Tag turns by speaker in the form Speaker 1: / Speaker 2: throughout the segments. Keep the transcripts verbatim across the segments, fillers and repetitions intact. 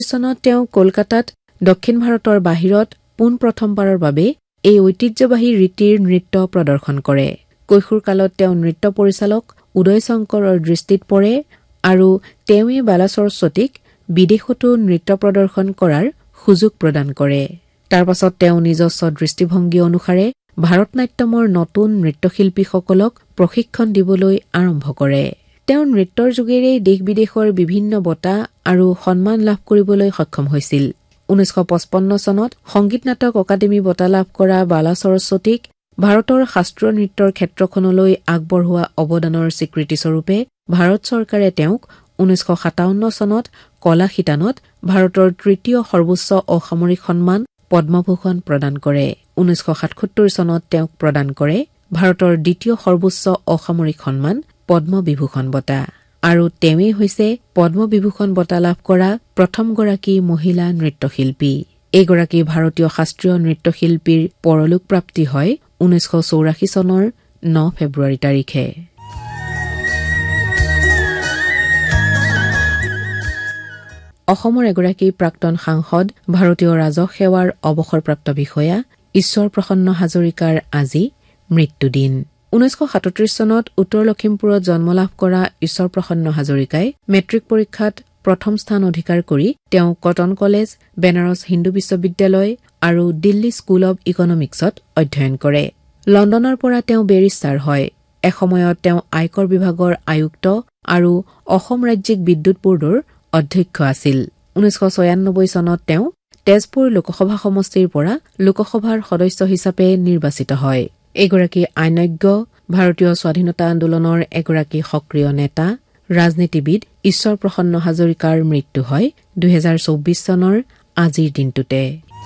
Speaker 1: চনত তেওঁ কলকাতাত দক্ষিণ ভাৰতৰ বাহিৰত পোন প্ৰথমবাৰৰ বাবে এই ঐতিহ্যবাহী ৰীতিৰ নৃত্য প্ৰদৰ্শন কৰে। কৈশোৰকালত তেওঁ নৃত্য পৰিচালক উদয় শংকৰৰ দৃষ্টিত পৰে আৰু তেওঁৱে বালা সৰস্বতীক বিদেশতো নৃত্য প্ৰদৰ্শন কৰাৰ সুযোগ প্ৰদান কৰে। তাৰ পাছত তেওঁ নিজস্ব দৃষ্টিভংগী অনুসাৰে ভাৰতনাট্যমৰ নতুন নৃত্যশিল্পীসকলক প্ৰশিক্ষণ দিবলৈ আৰম্ভ কৰে। তেওঁ নৃত্যৰ যোগেৰে দেশ-বিদেশৰ বিভিন্ন বঁটা আৰু সন্মান লাভ কৰিবলৈ সক্ষম হৈছিল। ঊনৈশ পঁচপন্ন চনত সংগীত নাটক অকাডেমী বঁটা লাভ কৰা বালা সৰস্বতীক ভাৰতৰ শাস্ত্ৰীয় নৃত্যৰ ক্ষেত্ৰখনলৈ আগবঢ়োৱা অৱদানৰ স্বীকৃতিস্বৰূপে ভাৰত চৰকাৰে তেওঁক ঊনৈশ সাতাৱন্ন চনত কলা শিতানত ভাৰতৰ তৃতীয় সৰ্বোচ্চ অসামৰিক সন্মান পদ্মভূষণ প্ৰদান কৰে। ঊনৈশ সাতসত্তৰ চনত তেওঁক প্ৰদান কৰে ভাৰতৰ দ্বিতীয় সৰ্বোচ্চ অসামৰিক সন্মান পদ্মবিভূষণ বঁটা আৰু তেওঁৱে হৈছে পদ্মবিভূষণ বঁটা লাভ কৰা প্ৰথমগৰাকী মহিলা নৃত্যশিল্পী। এইগৰাকী ভাৰতীয় শাস্ত্ৰীয় নৃত্যশিল্পীৰ পৰলোক প্ৰাপ্তি হয় ঊনৈশ চৌৰাশী চনৰ ন ফেব্ৰুৱাৰী তাৰিখে। অসমৰ এগৰাকী প্ৰাক্তন সাংসদ ভাৰতীয় ৰাজহ সেৱাৰ অৱসৰপ্ৰাপ্ত বিষয়া ঈশ্বৰ প্ৰসন্ন হাজৰিকাৰ আজি মৃত্যুদিন। ঊনৈশ সাতত্ৰিশ চনত উত্তৰ লখিমপুৰত জন্ম লাভ কৰা ঈশ্বৰ প্ৰসন্ন হাজৰিকাই মেট্ৰিক পৰীক্ষাত প্ৰথম স্থান অধিকাৰ কৰি তেওঁ কটন কলেজ, বেনাৰস হিন্দু বিশ্ববিদ্যালয় আৰু দিল্লী স্কুল অব ইকনমিক্সত অধ্যয়ন কৰে। লণ্ডনৰ পৰা তেওঁ বেৰিষ্টাৰ হয়। এসময়ত তেওঁ আয়কৰ বিভাগৰ আয়ুক্ত আৰু অসম ৰাজ্যিক বিদ্যুৎ বৰ্ডৰ অধ্যক্ষ আছিল। ঊনৈশ ছয়ানব্বৈ চনত তেওঁ তেজপুৰ লোকসভা সমষ্টিৰ পৰা লোকসভাৰ সদস্য হিচাপে নিৰ্বাচিত হয়। এগৰাকী আইনজ্ঞ, ভাৰতীয় স্বাধীনতা আন্দোলনৰ এগৰাকী সক্ৰিয় নেতা, ৰাজনীতিবিদ ঈশ্বৰ প্ৰসন্ন হাজৰিকাৰ মৃত্যু হয় দুহেজাৰ চৌবিশ চনৰ আজিৰ দিনটোতে।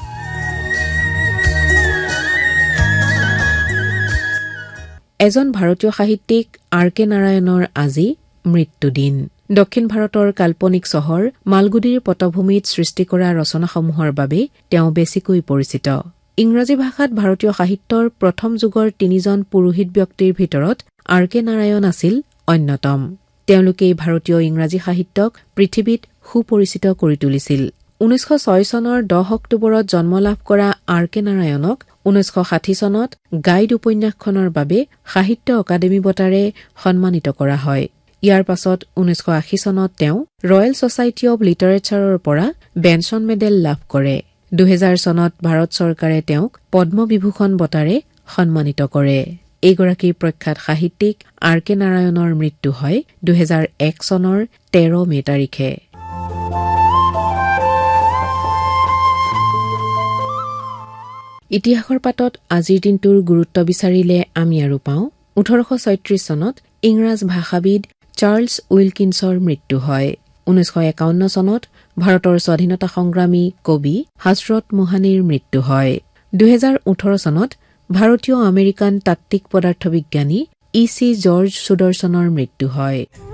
Speaker 1: এজন ভাৰতীয় সাহিত্যিক আৰ কে নাৰায়ণৰ আজি মৃত্যুদিন। দক্ষিণ ভাৰতৰ কাল্পনিক চহৰ মালগুদীৰ পটভূমিত সৃষ্টি কৰা ৰচনাসমূহৰ বাবে তেওঁ বেছিকৈ পৰিচিত। ইংৰাজী ভাষাত ভাৰতীয় সাহিত্যৰ প্ৰথম যুগৰ তিনিজন পুৰোহিত ব্যক্তিৰ ভিতৰত আৰ কে নাৰায়ণ আছিল অন্যতম। তেওঁলোকেই ভাৰতীয় ইংৰাজী সাহিত্যক পৃথিৱীত সুপৰিচিত কৰি তুলিছিল। ঊনৈশ ছয় চনৰ দহ অক্টোবৰত জন্ম লাভ কৰা আৰ কে নাৰায়ণক ঊনৈশ ষাঠি চনত গাইড উপন্যাসখনৰ বাবে সাহিত্য অকাডেমী বঁটাৰে সন্মানিত কৰা হয়। ইয়াৰ পাছত ঊনৈশ আশী চনত তেওঁ ৰয়েল ছচাইটি অব লিটাৰেচাৰৰ পৰা বেনছন মেডেল লাভ কৰে। দুহেজাৰ চনত ভাৰত চৰকাৰে তেওঁক পদ্মবিভূষণ বঁটাৰে সন্মানিত কৰে। এইগৰাকী প্ৰখ্যাত সাহিত্যিক আৰ কে নাৰায়ণৰ মৃত্যু হয় দুহেজাৰ এক চনৰ তেৰ মে তাৰিখে। ইতিহাসৰ পাতত আজিৰ দিনটোৰ গুৰুত্ব বিচাৰিলে আমি আৰু পাওঁ ওঠৰশ ছয়ত্ৰিশ চনত ইংৰাজ ভাষাবিদ চাৰ্লছ উইলকিনছৰ মৃত্যু হয়। ঊনৈশ একাৱন্ন চনত ভাৰতৰ স্বাধীনতা সংগ্ৰামী কবি হজৰত মোহানিৰ মৃত্যু হয়। দুহেজাৰ ওঠৰ চনত ভাৰতীয় আমেৰিকান তাত্ত্বিক পদাৰ্থ বিজ্ঞানী ই চি জৰ্জ সুদৰ্শনৰ মৃত্যু হয়।